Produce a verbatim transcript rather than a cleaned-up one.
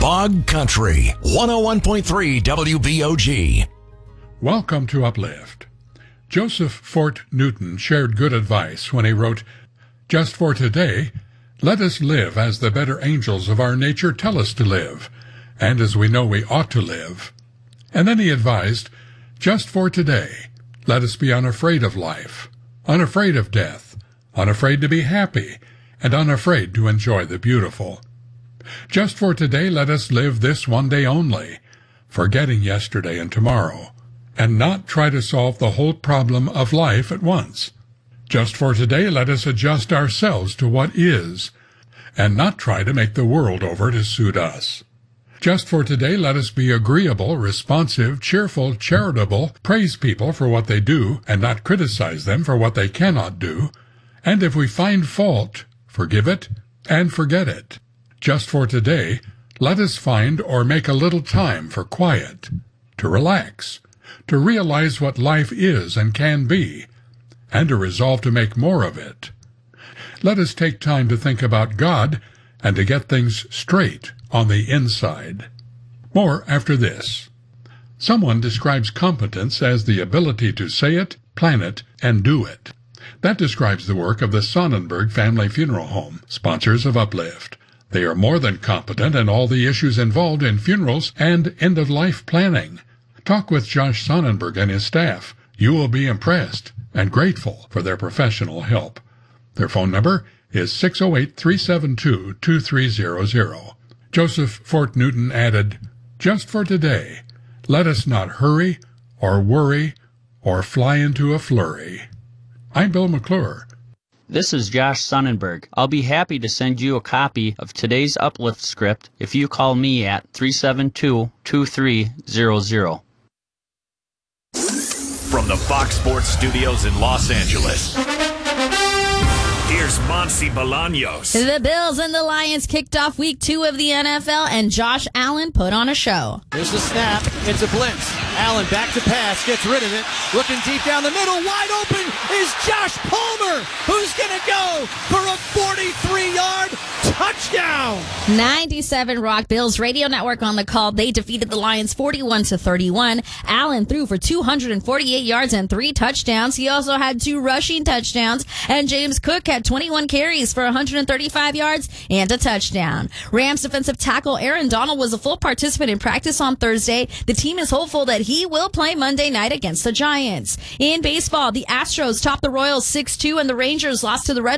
Hog Country, one oh one point three W B O G. Welcome to Uplift. Joseph Fort Newton shared good advice when he wrote, "Just for today, let us live as the better angels of our nature tell us to live, and as we know we ought to live." And then he advised, "Just for today, let us be unafraid of life, unafraid of death, unafraid to be happy, and unafraid to enjoy the beautiful. Just for today, let us live this one day only, forgetting yesterday and tomorrow, and not try to solve the whole problem of life at once. Just for today, let us adjust ourselves to what is, and not try to make the world over to suit us. Just for today, let us be agreeable, responsive, cheerful, charitable, praise people for what they do, and not criticize them for what they cannot do, and if we find fault, forgive it and forget it. Just for today, let us find or make a little time for quiet, to relax, to realize what life is and can be, and to resolve to make more of it. Let us take time to think about God and to get things straight on the inside." More after this. Someone describes competence as the ability to say it, plan it, and do it. That describes the work of the Sonnenberg Family Funeral Home, sponsors of Uplift. They are more than competent in all the issues involved in funerals and end-of-life planning. Talk with Josh Sonnenberg and his staff. You will be impressed and grateful for their professional help. Their phone number is six oh eight, three seven two, two three zero zero. Joseph Fort Newton added, "Just for today, let us not hurry or worry or fly into a flurry." I'm Bill McClure. This is Josh Sonnenberg. I'll be happy to send you a copy of today's Uplift script if you call me at three seven two, two three zero zero. From the Fox Sports Studios in Los Angeles, here's Monsi Bolaños. The Bills and the Lions kicked off week two of the N F L, and Josh Allen put on a show. Here's the snap. It's a blitz. Allen back to pass, gets rid of it. Looking deep down the middle, wide open is Josh Palmer, who's going to go for a forty-three-yard touchdown. ninety-seven Rock Bills Radio Network on the call. They defeated the Lions forty-one to thirty-one. Allen threw for two hundred forty-eight yards and three touchdowns. He also had two rushing touchdowns, and James Cook had twenty-one carries for one hundred thirty-five yards and a touchdown. Rams defensive tackle Aaron Donald was a full participant in practice on Thursday. The team is hopeful that he will play Monday night against the Giants. In baseball, the Astros topped the Royals six two, and the Rangers lost to the Red